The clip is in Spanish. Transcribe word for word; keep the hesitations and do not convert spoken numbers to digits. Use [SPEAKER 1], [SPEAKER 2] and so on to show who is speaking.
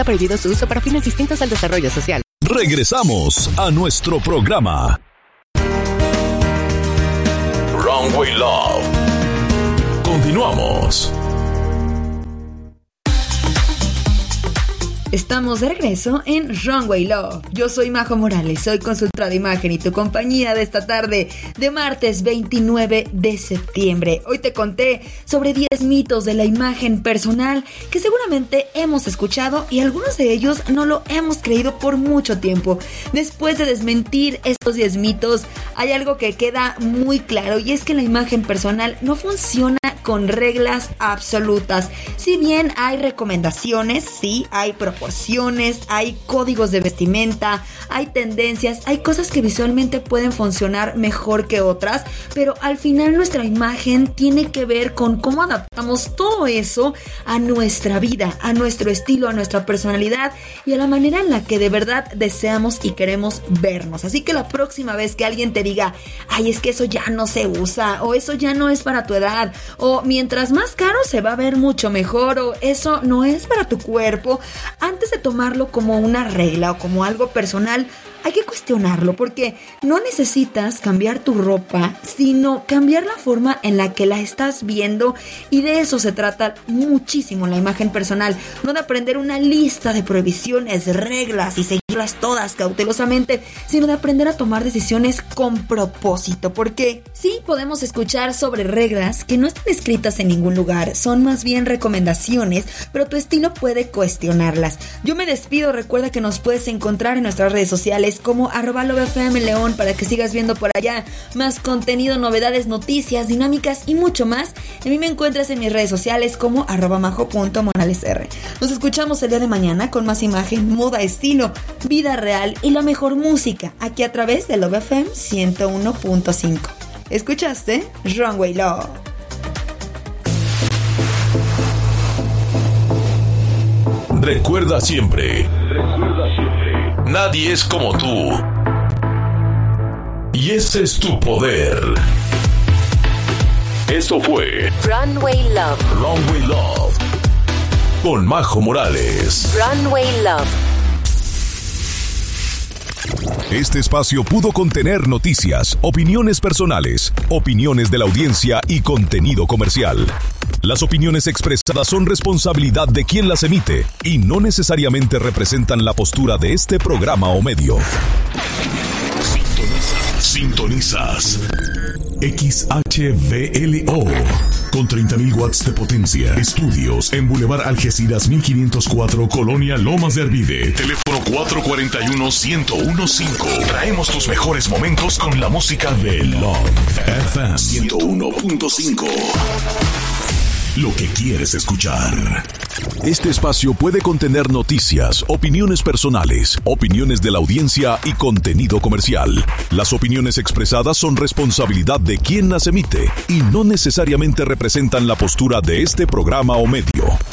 [SPEAKER 1] Prohibido su uso para fines distintos al desarrollo social.
[SPEAKER 2] Regresamos a nuestro programa Runway Love. Continuamos.
[SPEAKER 3] Estamos de regreso en Runway Love. Yo soy Majo Morales, soy consultora de imagen y tu compañía de esta tarde de martes veintinueve de septiembre. Hoy te conté sobre diez mitos de la imagen personal que seguramente hemos escuchado y algunos de ellos no lo hemos creído por mucho tiempo. Después de desmentir estos diez mitos, hay algo que queda muy claro y es que la imagen personal no funciona con reglas absolutas. Si bien hay recomendaciones, sí, hay propuestas, hay códigos de vestimenta, hay tendencias, hay cosas que visualmente pueden funcionar mejor que otras, pero al final nuestra imagen tiene que ver con cómo adaptamos todo eso a nuestra vida, a nuestro estilo, a nuestra personalidad y a la manera en la que de verdad deseamos y queremos vernos. Así que la próxima vez que alguien te diga, ay, es que eso ya no se usa, o eso ya no es para tu edad, o mientras más caro se va a ver mucho mejor, o eso no es para tu cuerpo, antes de tomarlo como una regla o como algo personal, hay que cuestionarlo porque no necesitas cambiar tu ropa, sino cambiar la forma en la que la estás viendo, y de eso se trata muchísimo la imagen personal, no de aprender una lista de prohibiciones, reglas y seguirlas todas cautelosamente, sino de aprender a tomar decisiones con propósito, porque sí podemos escuchar sobre reglas que no están escritas en ningún lugar, son más bien recomendaciones, pero tu estilo puede cuestionarlas. Yo me despido, recuerda que nos puedes encontrar en nuestras redes sociales como arroba Love F M León para que sigas viendo por allá más contenido, novedades, noticias, dinámicas y mucho más. A mí me encuentras en mis redes sociales como arroba majo punto morales r. Nos escuchamos el día de mañana con más imagen, moda, estilo, vida real y la mejor música aquí a través de Love F M ciento uno punto cinco. ¿Escuchaste? Runway Love.
[SPEAKER 2] Recuerda siempre, recuerda siempre, nadie es como tú. Y ese es tu poder. Esto fue
[SPEAKER 1] Runway Love.
[SPEAKER 2] Runway Love con Majo Morales.
[SPEAKER 1] Runway Love.
[SPEAKER 2] Este espacio pudo contener noticias, opiniones personales, opiniones de la audiencia y contenido comercial. Las opiniones expresadas son responsabilidad de quien las emite y no necesariamente representan la postura de este programa o medio. Sintonizas. Sintonizas. X H V L O con treinta mil watts de potencia. Estudios en Boulevard Algeciras mil quinientos cuatro, Colonia Lomas de Arvide. Teléfono cuatro cuatro uno, uno cero uno cinco. Traemos tus mejores momentos con la música de Love F M ciento uno punto cinco. Lo que quieres escuchar. Este espacio puede contener noticias, opiniones personales, opiniones de la audiencia y contenido comercial. Las opiniones expresadas son responsabilidad de quien las emite y no necesariamente representan la postura de este programa o medio.